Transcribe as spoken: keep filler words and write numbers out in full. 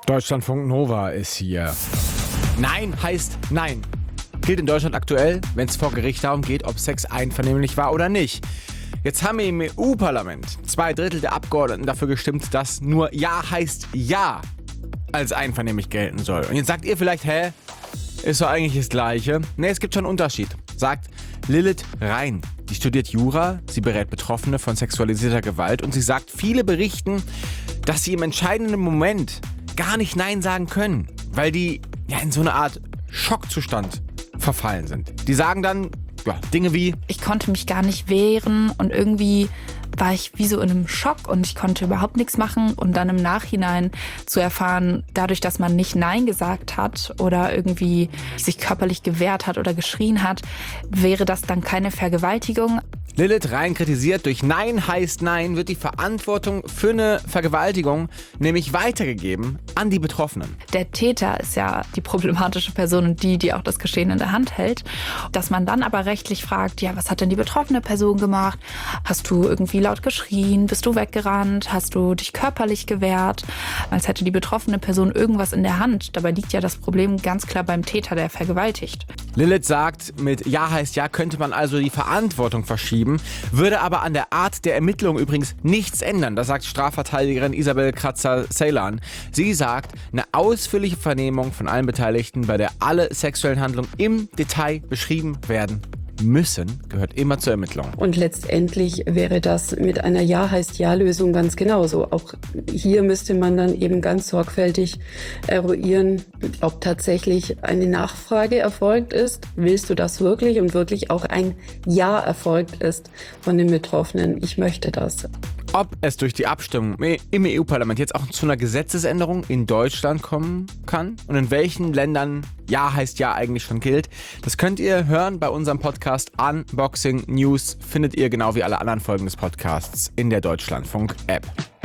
Deutschlandfunk Nova ist hier. Nein heißt Nein. Gilt in Deutschland aktuell, wenn es vor Gericht darum geht, ob Sex einvernehmlich war oder nicht. Jetzt haben im E U-Parlament zwei Drittel der Abgeordneten dafür gestimmt, dass nur Ja heißt Ja als einvernehmlich gelten soll. Und jetzt sagt ihr vielleicht, hä, ist doch eigentlich das Gleiche. Ne, es gibt schon einen Unterschied, sagt Lilith Rein. Die studiert Jura, sie berät Betroffene von sexualisierter Gewalt und sie sagt, viele berichten, dass sie im entscheidenden Moment gar nicht Nein sagen können, weil die ja in so eine Art Schockzustand verfallen sind. Die sagen dann ja, Dinge wie: Ich konnte mich gar nicht wehren und irgendwie war ich wie so in einem Schock und ich konnte überhaupt nichts machen. Und dann im Nachhinein zu erfahren, dadurch, dass man nicht Nein gesagt hat oder irgendwie sich körperlich gewehrt hat oder geschrien hat, wäre das dann keine Vergewaltigung. Lilith Rein kritisiert, durch Nein heißt Nein wird die Verantwortung für eine Vergewaltigung nämlich weitergegeben an die Betroffenen. Der Täter ist ja die problematische Person und die, die auch das Geschehen in der Hand hält. Dass man dann aber rechtlich fragt, ja, was hat denn die betroffene Person gemacht? Hast du irgendwie laut geschrien? Bist du weggerannt? Hast du dich körperlich gewehrt? Als hätte die betroffene Person irgendwas in der Hand. Dabei liegt ja das Problem ganz klar beim Täter, der vergewaltigt. Lilith sagt, mit Ja heißt Ja könnte man also die Verantwortung verschieben, würde aber an der Art der Ermittlung übrigens nichts ändern. Das sagt Strafverteidigerin Isabel Kratzer-Ceylan. Sie sagt, eine ausführliche Vernehmung von allen Beteiligten, bei der alle sexuellen Handlungen im Detail beschrieben werden müssen, gehört immer zur Ermittlung. Und letztendlich wäre das mit einer Ja heißt Ja-Lösung ganz genauso. Auch hier müsste man dann eben ganz sorgfältig eruieren, ob tatsächlich eine Nachfrage erfolgt ist. Willst du das wirklich? Und wirklich auch ein Ja erfolgt ist von den Betroffenen. Ich möchte das. Ob es durch die Abstimmung im E U-Parlament jetzt auch zu einer Gesetzesänderung in Deutschland kommen kann und in welchen Ländern Ja heißt Ja eigentlich schon gilt, das könnt ihr hören bei unserem Podcast Unboxing News. Findet ihr genau wie alle anderen Folgen des Podcasts in der Deutschlandfunk-App.